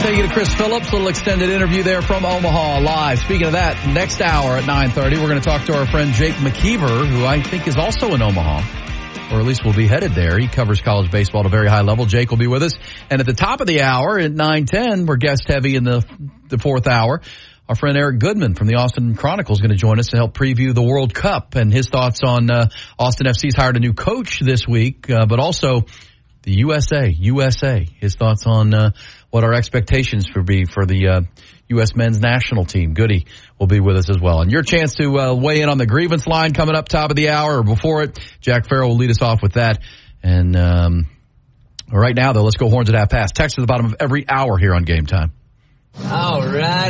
take you to Chris Phillips, a little extended interview there from Omaha live. Speaking of that, next hour at 9:30, we're going to talk to our friend Jake McKeever, who I think is also in Omaha, or at least will be headed there. He covers college baseball at a very high level. Jake will be with us. And at the top of the hour at 9:10, we're guest heavy in the fourth hour. Our friend Eric Goodman from the Austin Chronicle is going to join us to help preview the World Cup and his thoughts on Austin FC's hired a new coach this week, but also the USA. His thoughts on what our expectations would be for the U.S. men's national team. Goody will be with us as well. And your chance to weigh in on the grievance line coming up top of the hour or before it. Jack Farrell will lead us off with that. And right now, though, let's go Horns at 1/2 Text at the bottom of every hour here on Game Time. All right.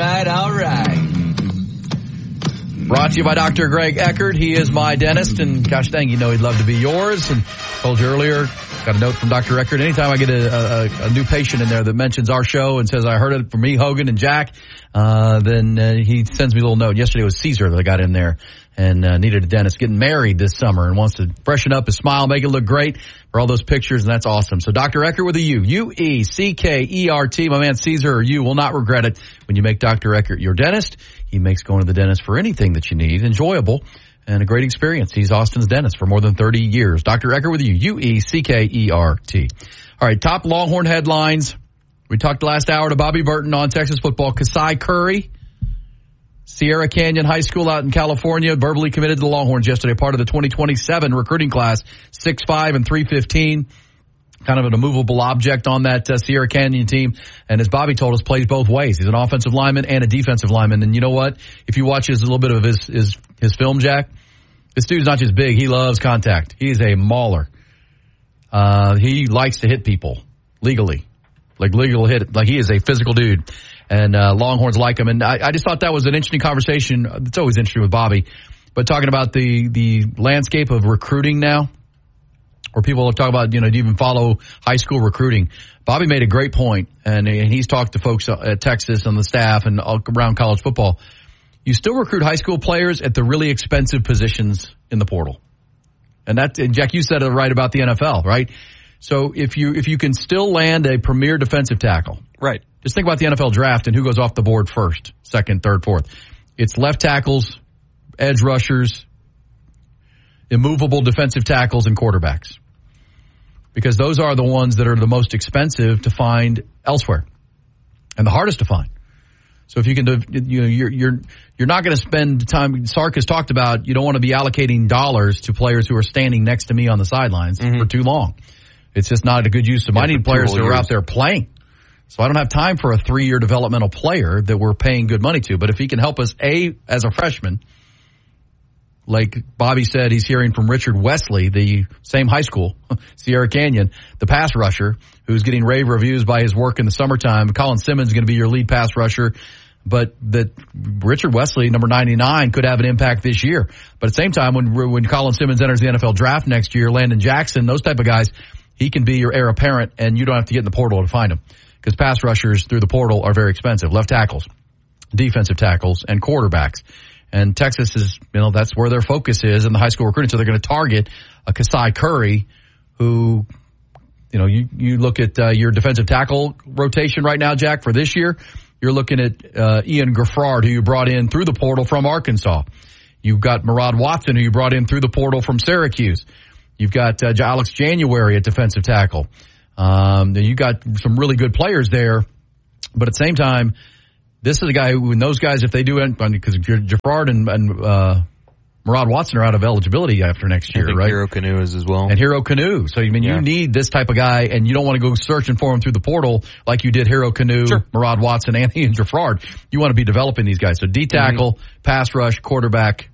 Brought to you by Dr. Greg Eckert. He is my dentist, and gosh dang, you know he'd love to be yours. And told you earlier, got a note from Dr. Eckert. Anytime I get a new patient in there that mentions our show and says I heard it from me, Hogan, and Jack, then he sends me a little note. Yesterday was Caesar that I got in there and needed a dentist, getting married this summer and wants to freshen up his smile, make it look great for all those pictures, and that's awesome. So Dr. Eckert with a U, U-E-C-K-E-R-T. My man Caesar, or you will not regret it when you make Dr. Eckert your dentist. He makes going to the dentist for anything that you need enjoyable and a great experience. He's Austin's dentist for more than 30 years. Dr. Eckert with you, U-E-C-K-E-R-T. All right, top Longhorn headlines. We talked last hour to Bobby Burton on Texas football. Kasai Curry, Sierra Canyon High School out in California, verbally committed to the Longhorns yesterday, part of the 2027 recruiting class, 6'5" and 315. Kind of an immovable object on that Sierra Canyon team. And as Bobby told us, plays both ways. He's an offensive lineman and a defensive lineman. And you know what? If you watch a little bit of his film, Jack, this dude's not just big. He loves contact. He is a mauler. He likes to hit people legally. Like legal hit. Like he is a physical dude. And Longhorns like him. And I just thought that was an interesting conversation. It's always interesting with Bobby. But talking about the landscape of recruiting now, where people talk about, do you even follow high school recruiting? Bobby made a great point, and he's talked to folks at Texas and the staff and around college football. You still recruit high school players at the really expensive positions in the portal. And Jack, you said it right about the NFL, right? So if you can still land a premier defensive tackle. Right. Just think about the NFL draft and who goes off the board first, second, third, fourth. It's left tackles, edge rushers, immovable defensive tackles, and quarterbacks. Because those are the ones that are the most expensive to find elsewhere and the hardest to find. So if you can, you're not going to spend time. Sark has talked about you don't want to be allocating dollars to players who are standing next to me on the sidelines for too long. It's just not a good use of. I need players who are out there playing. So I don't have time for a 3-year developmental player that we're paying good money to. But if he can help us, as a freshman, like Bobby said, he's hearing from Richard Wesley, the same high school, Sierra Canyon, the pass rusher, who's getting rave reviews by his work in the summertime. Colin Simmons is going to be your lead pass rusher. But that Richard Wesley, number 99, could have an impact this year. But at the same time, when Colin Simmons enters the NFL draft next year, Landon Jackson, those type of guys, he can be your heir apparent, and you don't have to get in the portal to find him. Because pass rushers through the portal are very expensive. Left tackles, defensive tackles, and quarterbacks. And Texas is, that's where their focus is in the high school recruiting. So they're going to target a Kasai Curry who, you look at your defensive tackle rotation right now, Jack, for this year. You're looking at Ian Graffard, who you brought in through the portal from Arkansas. You've got Murad Watson, who you brought in through the portal from Syracuse. You've got Alex January at defensive tackle. You got some really good players there. But at the same time, this is a guy who, and those guys, if they do, because Graffard and Murad Watson are out of eligibility after next year, right? Hero Canoe is as well. And Hero Canoe. So, you need this type of guy, and you don't want to go searching for him through the portal like you did Hero Canoe, Murad Watson, and Ian Graffard. You want to be developing these guys. So D-tackle, pass rush, quarterback,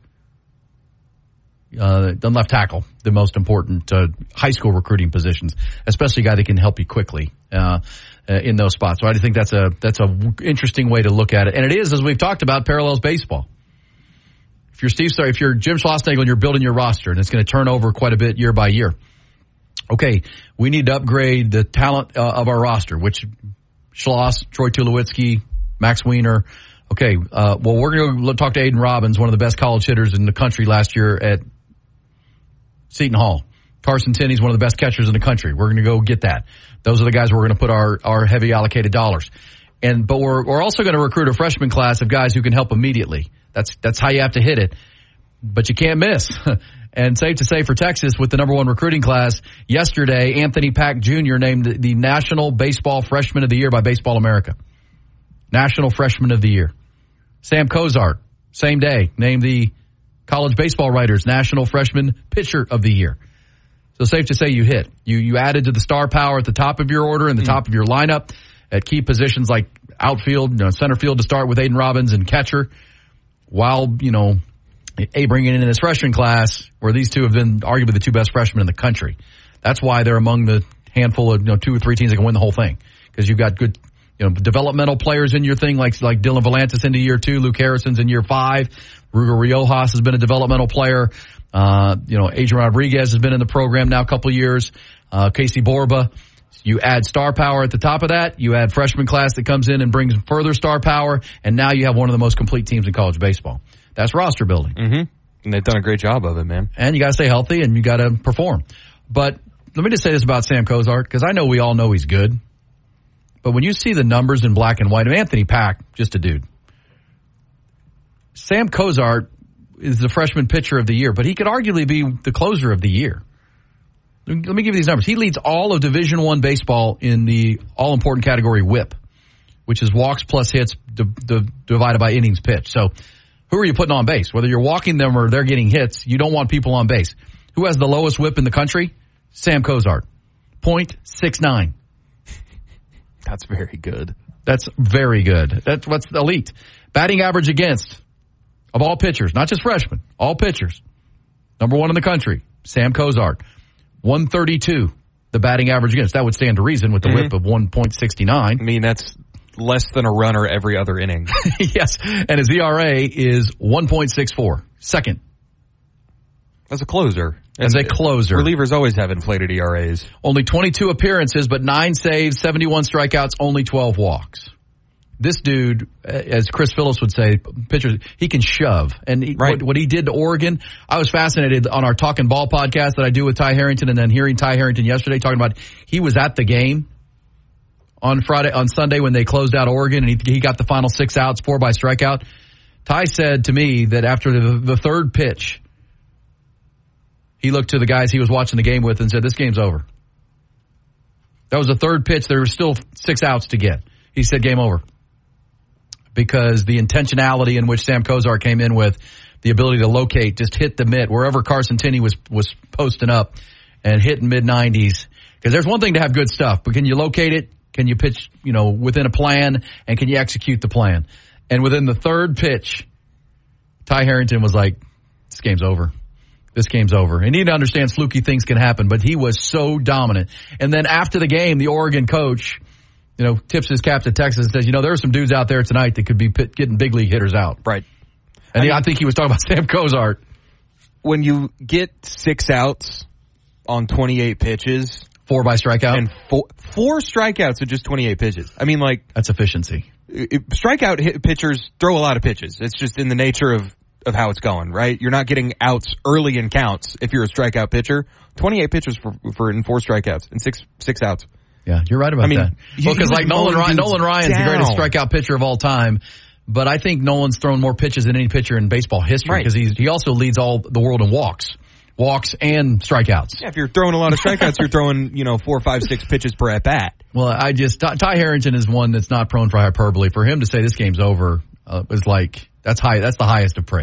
then left tackle, the most important high school recruiting positions, especially a guy that can help you quickly in those spots. So I just think that's a interesting way to look at it. And it is, as we've talked about, parallels baseball. If you're Jim Schlossnagle and you're building your roster, and it's going to turn over quite a bit year by year. Okay, we need to upgrade the talent of our roster, which Schloss, Troy Tulowitzki, Max Wiener. Okay, well, we're going to talk to Aiden Robbins, one of the best college hitters in the country last year at Seton Hall. Carson Tenney's one of the best catchers in the country. We're going to go get that. Those are the guys we're going to put our heavy allocated dollars. But we're also going to recruit a freshman class of guys who can help immediately. That's how you have to hit it. But you can't miss. And safe to say for Texas, with the number one recruiting class yesterday, Anthony Pack Jr. named the National Baseball Freshman of the Year by Baseball America. National Freshman of the Year. Sam Cozart, same day, named the College Baseball Writers National Freshman Pitcher of the Year. So safe to say you hit. You added to the star power at the top of your order and the top of your lineup at key positions like outfield, center field to start with Aiden Robbins and catcher, while, bringing in this freshman class where these two have been arguably the two best freshmen in the country. That's why they're among the handful of 2 or 3 teams that can win the whole thing, because you've got good developmental players in your thing like Dylan Volantis into year 2, Luke Harrison's in year 5, Ruger Riojas has been a developmental player. Adrian Rodriguez has been in the program now a couple of years. Casey Borba. You add star power at the top of that. You add freshman class that comes in and brings further star power. And now you have one of the most complete teams in college baseball. That's roster building. Mm-hmm. And they've done a great job of it, man. And you got to stay healthy and you got to perform. But let me just say this about Sam Cozart, because I know we all know he's good. But when you see the numbers in black and white of Anthony Pack, just a dude. Sam Cozart is the freshman pitcher of the year, but he could arguably be the closer of the year. Let me give you these numbers. He leads all of Division I baseball in the all-important category WHIP, which is walks plus hits divided by innings pitched. So who are you putting on base? Whether you're walking them or they're getting hits, you don't want people on base. Who has the lowest WHIP in the country? Sam Cozart, 0.69. That's very good. That's very good. That's what's elite. Batting average against, of all pitchers, not just freshmen, all pitchers. Number 1 in the country, Sam Cozart. 132, the batting average against. That would stand to reason with the WHIP of 1.69. I mean, that's less than a runner every other inning. Yes, and his ERA is 1.64, second. As a closer. As a closer. Relievers always have inflated ERAs. Only 22 appearances, but 9 saves, 71 strikeouts, only 12 walks. This dude, as Chris Phillips would say, pitchers, he can shove. And what he did to Oregon, I was fascinated on our Talking Ball podcast that I do with Ty Harrington, and then hearing Ty Harrington yesterday talking about he was at the game on Sunday when they closed out Oregon, and he got the final 6 outs, 4 by strikeout. Ty said to me that after the third pitch, he looked to the guys he was watching the game with and said, "This game's over." That was the third pitch. There were still 6 outs to get. He said, "Game over." Because the intentionality in which Sam Cozart came in with, the ability to locate, just hit the mitt wherever Carson Tenney was posting up and hitting mid-90s. Because there's one thing to have good stuff, but can you locate it? Can you pitch, within a plan? And can you execute the plan? And within the third pitch, Ty Harrington was like, "This game's over. This game's over." And you need to understand fluky things can happen, but he was so dominant. And then after the game, the Oregon coach, tips his cap to Texas and says, there are some dudes out there tonight that could be getting big league hitters out. Right. And I think he was talking about Sam Cozart. When you get 6 outs on 28 pitches. 4 by strikeout. And 4 strikeouts in just 28 pitches. I mean, that's efficiency. Strikeout pitchers throw a lot of pitches. It's just in the nature of how it's going, right? You're not getting outs early in counts if you're a strikeout pitcher. 28 pitches in 4 strikeouts and 6 outs. Yeah, you're right about that. Well, because Nolan Ryan's the greatest strikeout pitcher of all time, but I think Nolan's thrown more pitches than any pitcher in baseball history because he also leads all the world in walks and strikeouts. Yeah, if you're throwing a lot of strikeouts, you're throwing 4, 5, 6 pitches per at bat. Well, Ty Harrington is one that's not prone for hyperbole. For him to say this game's over is that's high. That's the highest of praise.